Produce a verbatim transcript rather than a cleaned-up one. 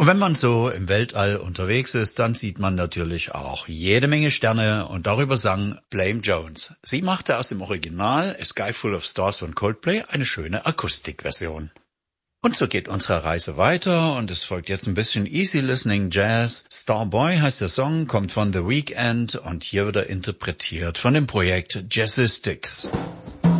Und wenn man so im Weltall unterwegs ist, dann sieht man natürlich auch jede Menge Sterne und darüber sang Blame Jones. Sie machte aus dem Original A Sky Full of Stars von Coldplay eine schöne Akustikversion. Und so geht unsere Reise weiter und es folgt jetzt ein bisschen Easy Listening Jazz. Starboy heißt der Song, kommt von The Weeknd und hier wird er interpretiert von dem Projekt Jazzistics.